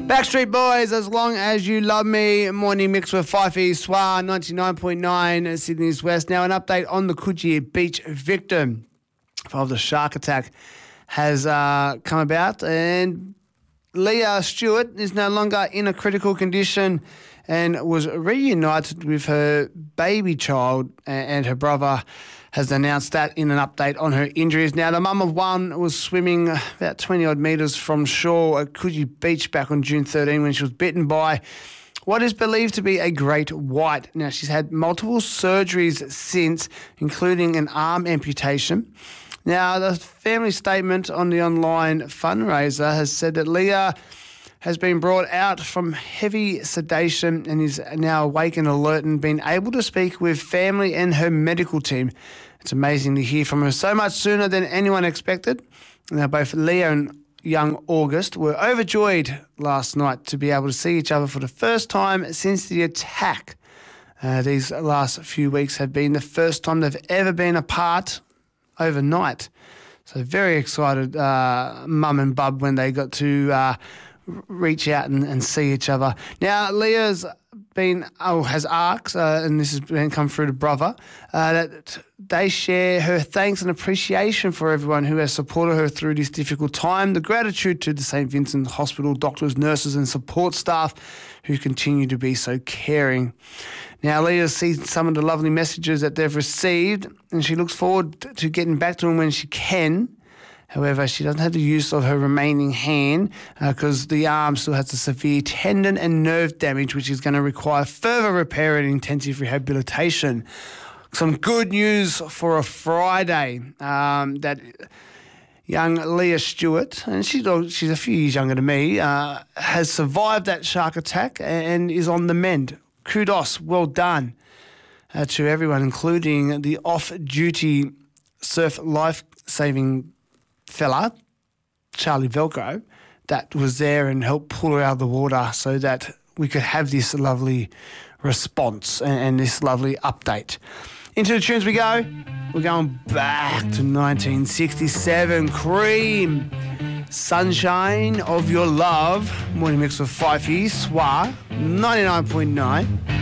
Backstreet Boys, As Long As You Love Me, morning mix with Fifey Swar, 99.9 Sydney's West. Now an update on the Coogee Beach victim of the shark attack has come about, and Leah Stewart is no longer in a critical condition and was reunited with her baby child, and her brother has announced that in an update on her injuries. Now, the mum of one was swimming about 20-odd metres from shore at Coogee Beach back on June 13 when she was bitten by what is believed to be a great white. Now, she's had multiple surgeries since, including an arm amputation. Now, the family statement on the online fundraiser has said that Leah has been brought out from heavy sedation and is now awake and alert and been able to speak with family and her medical team. It's amazing to hear from her so much sooner than anyone expected. Now, both Leah and young August were overjoyed last night to be able to see each other for the first time since the attack. These last few weeks have been the first time they've ever been apart overnight. So very excited, mum and bub, when they got to reach out and see each other. Now, Leah's has asked, and this has come through to brother, that they share her thanks and appreciation for everyone who has supported her through this difficult time, the gratitude to the St. Vincent Hospital doctors, nurses and support staff who continue to be so caring. Now, Leah sees some of the lovely messages that they've received, and she looks forward to getting back to them when she can. However, she doesn't have the use of her remaining hand because the arm still has a severe tendon and nerve damage, which is going to require further repair and intensive rehabilitation. Some good news for a Friday, that young Leah Stewart, and she's a few years younger than me, has survived that shark attack and is on the mend. Kudos, well done to everyone, including the off-duty surf life-saving fella, Charlie Velcro, that was there and helped pull her out of the water so that we could have this lovely response and this lovely update. Into the tunes we go. We're going back to 1967. Cream, Sunshine of Your Love. Morning mix with Fifey Swar, 99.9.